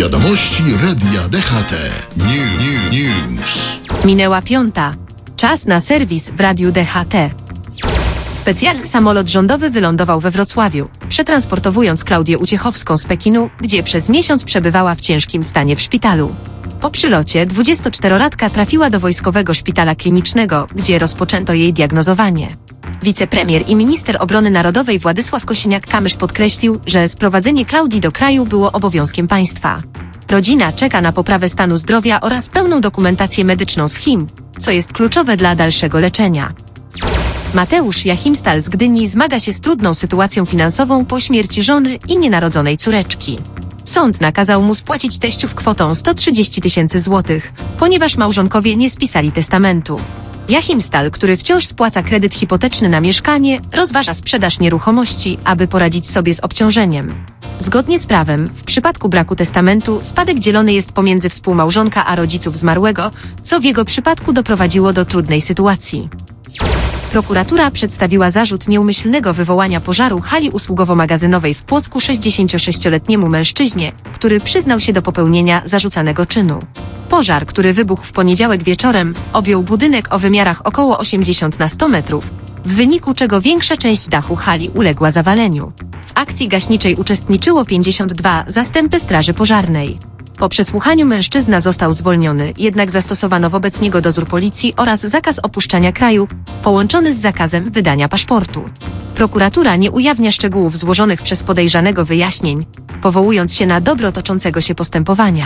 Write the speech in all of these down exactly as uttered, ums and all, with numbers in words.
Wiadomości Radia D H T. New, new, news. Minęła piąta. Czas na serwis w Radiu D H T. Specjalny samolot rządowy wylądował we Wrocławiu, przetransportowując Klaudię Uciechowską z Pekinu, gdzie przez miesiąc przebywała w ciężkim stanie w szpitalu. Po przylocie dwudziestoczterolatka trafiła do Wojskowego Szpitala Klinicznego, gdzie rozpoczęto jej diagnozowanie. Wicepremier i minister obrony narodowej Władysław Kosiniak-Kamysz podkreślił, że sprowadzenie Klaudii do kraju było obowiązkiem państwa. Rodzina czeka na poprawę stanu zdrowia oraz pełną dokumentację medyczną z Chin, co jest kluczowe dla dalszego leczenia. Mateusz Jachimstal z Gdyni zmaga się z trudną sytuacją finansową po śmierci żony i nienarodzonej córeczki. Sąd nakazał mu spłacić teściów kwotą sto trzydzieści tysięcy złotych, ponieważ małżonkowie nie spisali testamentu. Jachimstal, który wciąż spłaca kredyt hipoteczny na mieszkanie, rozważa sprzedaż nieruchomości, aby poradzić sobie z obciążeniem. Zgodnie z prawem, w przypadku braku testamentu, spadek dzielony jest pomiędzy współmałżonka a rodziców zmarłego, co w jego przypadku doprowadziło do trudnej sytuacji. Prokuratura przedstawiła zarzut nieumyślnego wywołania pożaru hali usługowo-magazynowej w Płocku sześćdziesięciosześcioletniemu mężczyźnie, który przyznał się do popełnienia zarzucanego czynu. Pożar, który wybuchł w poniedziałek wieczorem, objął budynek o wymiarach około osiemdziesiąt na sto metrów, w wyniku czego większa część dachu hali uległa zawaleniu. W akcji gaśniczej uczestniczyło pięćdziesiąt dwa zastępy straży pożarnej. Po przesłuchaniu mężczyzna został zwolniony, jednak zastosowano wobec niego dozór policji oraz zakaz opuszczania kraju, połączony z zakazem wydania paszportu. Prokuratura nie ujawnia szczegółów złożonych przez podejrzanego wyjaśnień, powołując się na dobro toczącego się postępowania.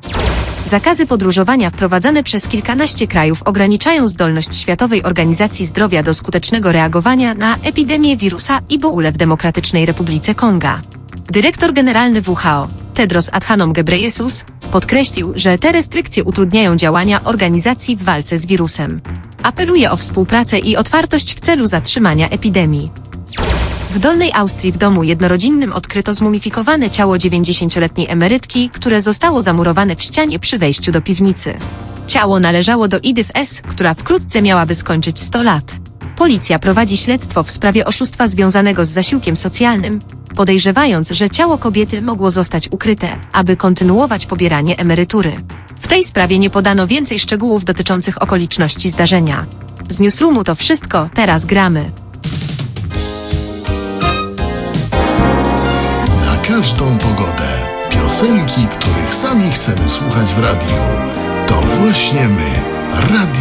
Zakazy podróżowania wprowadzane przez kilkanaście krajów ograniczają zdolność Światowej Organizacji Zdrowia do skutecznego reagowania na epidemię wirusa Ebola w Demokratycznej Republice Konga. Dyrektor generalny W H O, Tedros Adhanom Ghebreyesus, podkreślił, że te restrykcje utrudniają działania organizacji w walce z wirusem. Apeluje o współpracę i otwartość w celu zatrzymania epidemii. W Dolnej Austrii w domu jednorodzinnym odkryto zmumifikowane ciało dziewięćdziesięcioletniej emerytki, które zostało zamurowane w ścianie przy wejściu do piwnicy. Ciało należało do Edith S., która wkrótce miałaby skończyć sto lat. Policja prowadzi śledztwo w sprawie oszustwa związanego z zasiłkiem socjalnym, podejrzewając, że ciało kobiety mogło zostać ukryte, aby kontynuować pobieranie emerytury. W tej sprawie nie podano więcej szczegółów dotyczących okoliczności zdarzenia. Z Newsroomu to wszystko, teraz gramy. Na każdą pogodę. Piosenki, których sami chcemy słuchać w radiu. To właśnie my. Radio